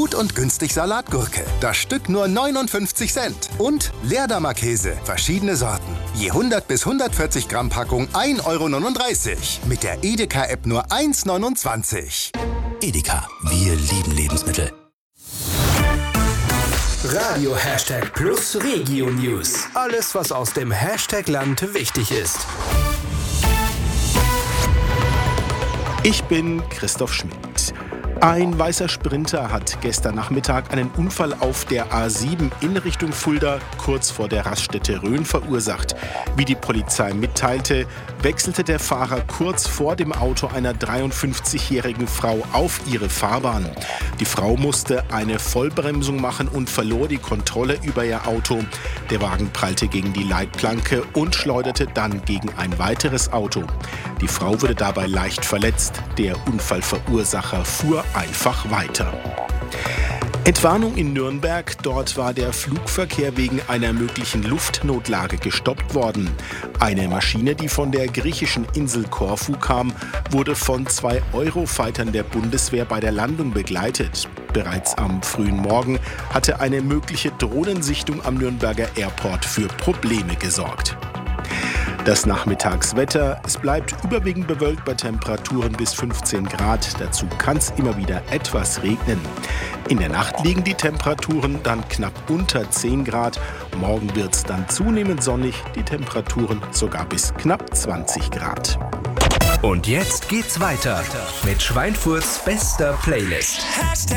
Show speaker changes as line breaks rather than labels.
Gut und günstig Salatgurke. Das Stück nur 59 Cent. Und Leerdammer Käse. Verschiedene Sorten. Je 100 bis 140 Gramm Packung 1,39 €. Mit der Edeka-App nur 1,29 €.
Edeka, wir lieben Lebensmittel.
Radio #Plus Regio News. Alles, was aus dem Hashtag-Land wichtig ist.
Ich bin Christoph Schmidt. Ein weißer Sprinter hat gestern Nachmittag einen Unfall auf der A7 in Richtung Fulda kurz vor der Raststätte Rhön verursacht. Wie die Polizei mitteilte, wechselte der Fahrer kurz vor dem Auto einer 53-jährigen Frau auf ihre Fahrbahn. Die Frau musste eine Vollbremsung machen und verlor die Kontrolle über ihr Auto. Der Wagen prallte gegen die Leitplanke und schleuderte dann gegen ein weiteres Auto. Die Frau wurde dabei leicht verletzt. Der Unfallverursacher fuhr einfach weiter. Entwarnung in Nürnberg. Dort war der Flugverkehr wegen einer möglichen Luftnotlage gestoppt worden. Eine Maschine, die von der griechischen Insel Korfu kam, wurde von 2 Eurofightern der Bundeswehr bei der Landung begleitet. Bereits am frühen Morgen hatte eine mögliche Drohnensichtung am Nürnberger Airport für Probleme gesorgt. Das Nachmittagswetter, es bleibt überwiegend bewölkt bei Temperaturen bis 15 Grad. Dazu kann es immer wieder etwas regnen. In der Nacht liegen die Temperaturen dann knapp unter 10 Grad. Morgen wird es dann zunehmend sonnig, die Temperaturen sogar bis knapp 20 Grad.
Und jetzt geht's weiter mit Schweinfurts bester Playlist.